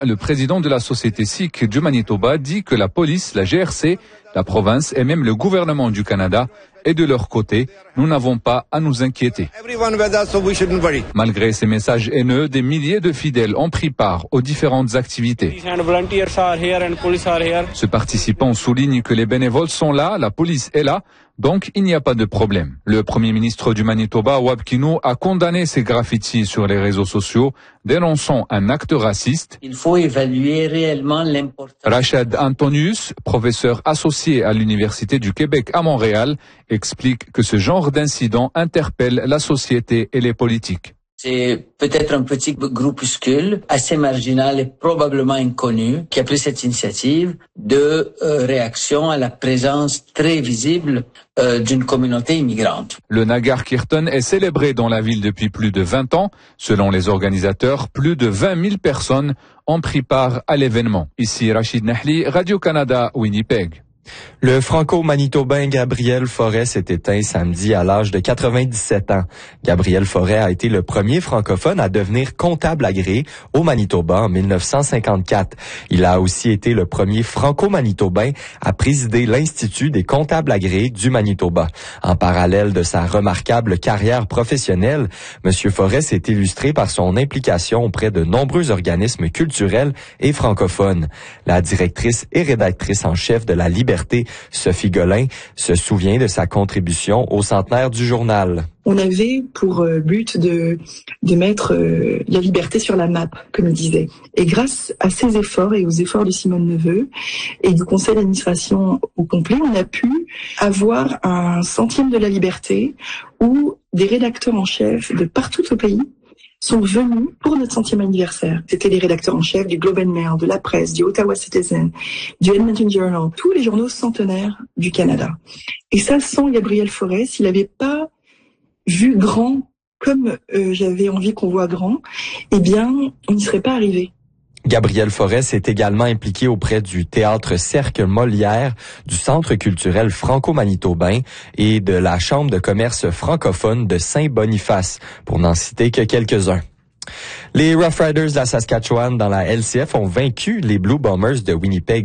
Le président de la société sikh du Manitoba dit que la police, la GRC, la province et même le gouvernement du Canada est de leur côté. Nous n'avons pas à nous inquiéter. Malgré ces messages haineux, des milliers de fidèles ont pris part aux différentes activités. Ce participant souligne que les bénévoles sont là, la police est là, donc il n'y a pas de problème. Le premier ministre du Manitoba, Wab Kinew, a condamné ces graffitis sur les réseaux sociaux, dénonçant un acte raciste. Il faut évaluer réellement l'importance. Rachad Antonius, professeur associé à l'Université du Québec à Montréal, explique que ce genre d'incident interpelle la société et les politiques. C'est peut-être un petit groupuscule assez marginal et probablement inconnu qui a pris cette initiative de réaction à la présence très visible d'une communauté immigrante. Le Nagar Kirtan est célébré dans la ville depuis plus de 20 ans. Selon les organisateurs, plus de 20 000 personnes ont pris part à l'événement. Ici Rachid Nahli, Radio-Canada, Winnipeg. Le franco-manitobain Gabriel Forêt s'est éteint samedi à l'âge de 97 ans. Gabriel Forêt a été le premier francophone à devenir comptable agréé au Manitoba en 1954. Il a aussi été le premier franco-manitobain à présider l'Institut des comptables agréés du Manitoba. En parallèle de sa remarquable carrière professionnelle, M. Forêt s'est illustré par son implication auprès de nombreux organismes culturels et francophones. La directrice et rédactrice en chef de La Liberté, Sophie Golin, se souvient de sa contribution au centenaire du journal. On avait pour but de mettre la liberté sur la map, comme il disait. Et grâce à ces efforts et aux efforts de Simone Neveu et du conseil d'administration au complet, on a pu avoir un centième de la liberté où des rédacteurs en chef de partout au pays sont venus pour notre 100e anniversaire. C'était les rédacteurs en chef du Globe and Mail, de La Presse, du Ottawa Citizen, du Edmonton Journal, tous les journaux centenaires du Canada. Et ça, sans Gabriel Forêt, s'il n'avait pas vu grand comme j'avais envie qu'on voit grand, eh bien, on n'y serait pas arrivé. Gabriel Forêt s'est également impliqué auprès du Théâtre Cercle Molière, du Centre culturel franco-manitobain et de la Chambre de commerce francophone de Saint-Boniface, pour n'en citer que quelques-uns. Les Rough Riders de la Saskatchewan dans la LCF ont vaincu les Blue Bombers de Winnipeg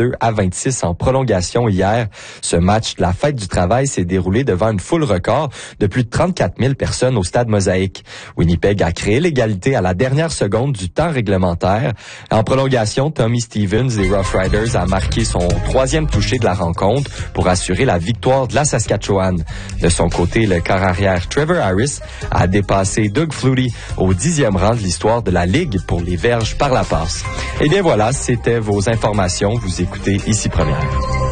32-26 en prolongation hier. Ce match de la fête du travail s'est déroulé devant une foule record de plus de 34 000 personnes au stade Mosaïque. Winnipeg a créé l'égalité à la dernière seconde du temps réglementaire. En prolongation, Tommy Stevens des Rough Riders a marqué son 3e touché de la rencontre pour assurer la victoire de la Saskatchewan. De son côté, le corps arrière Trevor Harris a dépassé Doug Flutie au 10e rang de l'histoire de la Ligue pour les verges par la passe. Et bien voilà, c'était vos informations. Vous écoutez Ici Première.